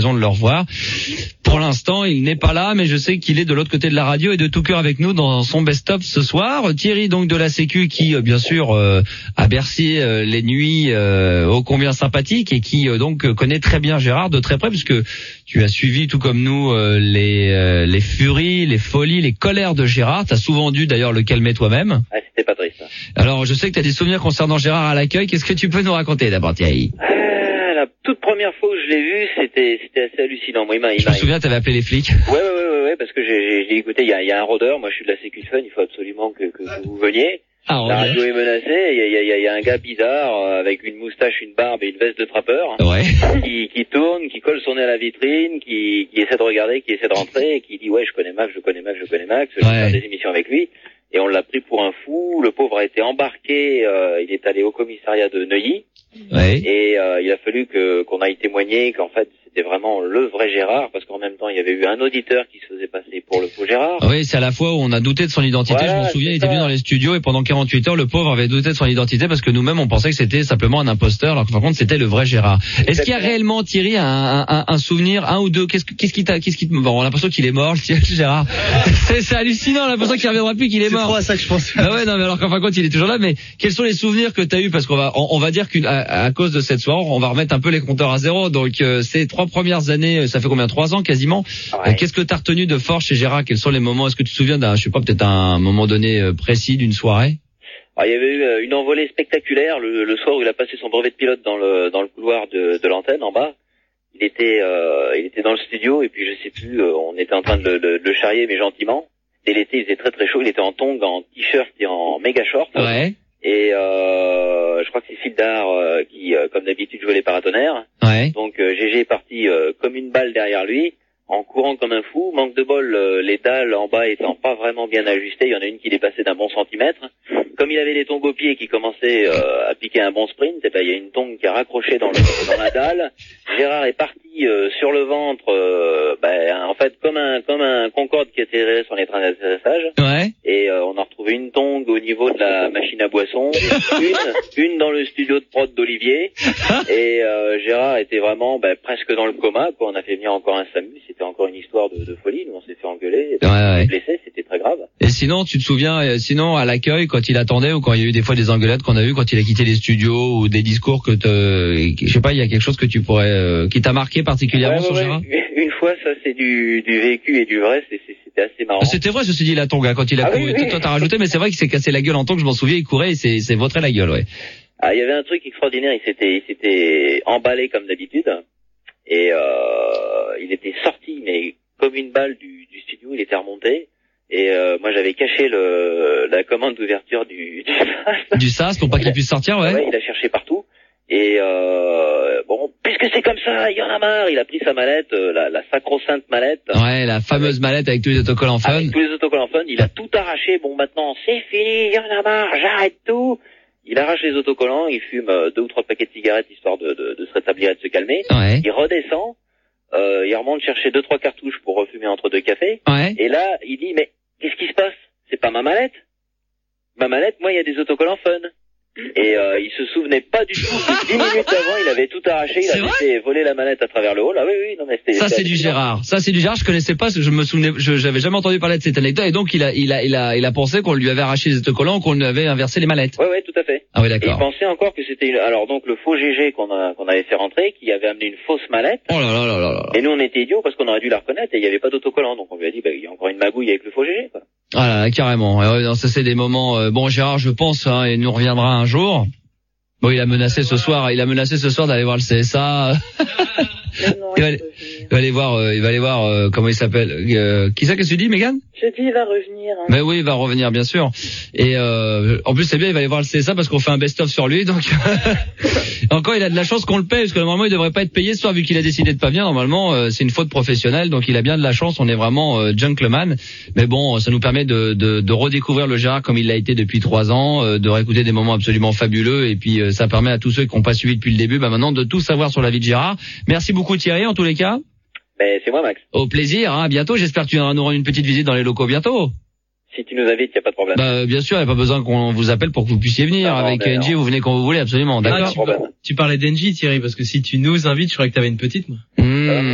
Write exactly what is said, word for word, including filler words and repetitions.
de le revoir. Pour l'instant, il n'est pas là, mais je sais qu'il est de l'autre côté de la radio et de tout cœur avec nous dans son best-of ce soir. Thierry, donc, de la Sécu, qui, bien sûr, euh, a bercé euh, les nuits euh, ô combien sympathiques et qui, euh, donc, connaît très bien Gérard de très près, puisque tu as suivi, tout comme nous, euh, les euh, les furies, les folies, les colères de Gérard. Tu as souvent dû, d'ailleurs, le calmer toi-même. Ah, c'était pas triste. Alors, je sais que tu as des souvenirs concernant Gérard à l'accueil. Qu'est-ce que tu peux nous raconter, d'abord, Thierry? La toute première fois où je l'ai vu, c'était c'était assez hallucinant. Moi, il m'a, il je me souviens, t'avais appelé les flics. Ouais, ouais, ouais, ouais, parce que j'ai, j'ai écouté. Il y a, il y a un rôdeur. Moi, je suis de la Sécu Fun. Il faut absolument que, que vous veniez. Ah, la radio est menacée. Il y a, il y a, il y a un gars bizarre euh, avec une moustache, une barbe et une veste de trappeur. Ouais. Qui, qui tourne, qui colle son nez à la vitrine, qui, qui essaie de regarder, qui essaie de rentrer, et qui dit ouais, je connais Max, je connais Max, je connais Max. Je vais ouais. faire des émissions avec lui. Et on l'a pris pour un fou. Le pauvre a été embarqué. Euh, il est allé au commissariat de Neuilly. Ouais. Et euh, il a fallu que qu'on aille témoigner qu'en fait c'était vraiment le vrai Gérard, parce qu'en même temps il y avait eu un auditeur qui se faisait passer pour le faux Gérard. Oui, c'est à la fois où on a douté de son identité. Voilà, je m'en souviens, il était venu dans les studios et pendant quarante-huit heures, le pauvre avait douté de son identité parce que nous-mêmes on pensait que c'était simplement un imposteur, alors que par contre c'était le vrai Gérard. Est-ce qu'il y a réellement, Thierry, un, un, un souvenir, un ou deux? Qu'est-ce, qu'est-ce qui t'a, qu'est-ce qui te... Bon, on a l'impression qu'il est mort, Gérard. c'est, c'est hallucinant, on a l'impression qu'il reviendra plus, qu'il est, c'est mort. C'est trop à ça que je pense. Bah ouais, non, mais alors qu'en fin de compte il est toujours là. Mais quels sont les souvenirs que t'as eu? Parce qu'on va, on, on va dire qu'à à cause de cette soirée, on va remettre un peu les compteurs à zéro. Donc euh, ces trois premières années. Ça fait combien? Trois ans quasiment. Ouais. Qu'est-ce que t'as retenu de fort chez Gérard? Quels sont les moments? Est-ce que tu te souviens d'un, je sais pas, peut-être un moment donné précis d'une soirée? Alors, il y avait eu une envolée spectaculaire le, le soir où il a passé son brevet de pilote dans le dans le couloir de, de l'antenne en bas. Il était euh, il était dans le studio et puis je sais plus, euh, on était en train de le, de, de le charrier mais gentiment. Dès l'été, il faisait très très chaud. Il était en tongs, en t-shirt et en méga short. Ouais. Et euh, je crois que c'est Phil Dard euh, qui, euh, comme d'habitude, jouait les paratonnerres. Ouais. Donc euh, G G est parti euh, comme une balle derrière lui, en courant comme un fou. Manque de bol, euh, les dalles en bas étant pas vraiment bien ajustées. Il y en a une qui dépassait d'un bon centimètre. Comme il avait les tongs aux pieds qui commençaient euh, à piquer un bon sprint, et ben il y a une tongue qui a raccroché dans, le, dans la dalle. Gérard est parti euh, sur le ventre, euh, ben, en fait comme un comme un Concorde qui atterrait sur les trains d'atterrissage. Ouais. Et euh, on a retrouvé une tongue au niveau de la machine à boisson, une une dans le studio de prod d'Olivier. Et euh, Gérard était vraiment ben, presque dans le coma, quoi. On a fait venir encore un SAMU, c'était encore une histoire de, de folie. Nous on s'est fait engueuler, et ouais, ouais. blessé, c'était très grave. Et sinon, tu te souviens, sinon à l'accueil, quand il attendait ou quand il y a eu des fois des engueulades qu'on a eu quand il a quitté les studios ou des discours que te, je sais pas, il y a quelque chose que tu pourrais, euh, qui t'a marqué particulièrement ouais, ouais, sur ouais. Gérard? Une fois, ça c'est du, du vécu et du vrai, c'est, c'est, c'était assez marrant. C'était vrai, ceci dit, la tongue, quand il a ah, couru. Oui, oui. Toi, t'as rajouté, mais c'est vrai qu'il s'est cassé la gueule en tongue, je m'en souviens, il courait et c'est, c'est vautré la gueule, ouais. Ah, il y avait un truc extraordinaire, il s'était, il s'était emballé comme d'habitude, et euh, il était sorti, mais comme une balle du, du studio, il était remonté. Et euh, moi j'avais caché le la commande d'ouverture du du sas. Du sas pour pas qu'il puisse sortir, ouais. Ouais, il a cherché partout. Et euh, bon, puisque c'est comme ça, il y en a marre. Il a pris sa mallette, euh, la, la sacro-sainte mallette. Ouais, la fameuse avec, mallette avec tous les autocollants fun. Avec tous les autocollants fun, il a tout arraché. Bon, maintenant c'est fini, il y en a marre, j'arrête tout. Il arrache les autocollants, il fume euh, deux ou trois paquets de cigarettes histoire de, de, de se rétablir et de se calmer. Ouais. Il redescend, euh, il remonte chercher deux trois cartouches pour refumer entre deux cafés. Ouais. Et là, il dit mais qu'est-ce qui se passe? C'est pas ma mallette. Ma mallette, moi, il y a des autocollants fun. Et euh, il se souvenait pas du tout que dix minutes avant, il avait tout arraché, il avait fait voler la mallette à travers le hall. Ah oui, oui, non mais c'était... Ça, c'est du Gérard. Ça, c'est du Gérard. Je connaissais pas, je me souvenais, je, j'avais jamais entendu parler de cette anecdote. Et donc, il a, il a, il a, il a pensé qu'on lui avait arraché les autocollants ou qu'on lui avait inversé les mallettes. Ouais, ouais, tout à fait. Ah oui, d'accord. Et il pensait encore que c'était une... alors donc le faux G G qu'on a, qu'on avait fait rentrer, qui avait amené une fausse mallette. Oh là là là là là. Et nous, on était idiots parce qu'on aurait dû la reconnaître et il y avait pas d'autocollant. Donc on lui a dit, bah, il y a encore une magouille avec le faux G G, quoi. Ah là, carrément. Ouais, non, ça, c'est des moments, euh, bon, Gérard, je pense, hein, il nous reviendra un jour. Bon, il a menacé ce soir, il a menacé ce soir d'aller voir le C S A. Non, il, va, il va aller voir, euh, il va aller voir, euh, comment il s'appelle. Euh, qui ça, qu'est-ce que tu dis, Mégane? Je dis, il va revenir. Hein. Mais oui, il va revenir, bien sûr. Et euh, en plus, c'est bien, il va aller voir le C S A parce qu'on fait un best-of sur lui. Donc, encore, il a de la chance qu'on le paye parce que normalement, il devrait pas être payé ce soir vu qu'il a décidé de pas venir. Normalement, euh, c'est une faute professionnelle, donc il a bien de la chance. On est vraiment euh, gentleman. Mais bon, ça nous permet de, de, de redécouvrir le Gérard comme il l'a été depuis trois ans, euh, de réécouter des moments absolument fabuleux. Et puis, euh, ça permet à tous ceux qui n'ont pas suivi depuis le début, bah maintenant, de tout savoir sur la vie de Gérard. Merci beaucoup, Thierry, en tous les cas. Ben, c'est moi, Max. Au plaisir, hein, à bientôt. J'espère que tu viendras nous rendre une petite visite dans les locaux bientôt. Si tu nous invites, il n'y a pas de problème. Bah, bien sûr, il n'y a pas besoin qu'on vous appelle pour que vous puissiez venir. Non, avec N J, vous venez quand vous voulez, absolument. D'accord. Ah, tu, tu parlais d'N J, Thierry, parce que si tu nous invites, je croyais que tu avais une petite, moi. Mmh.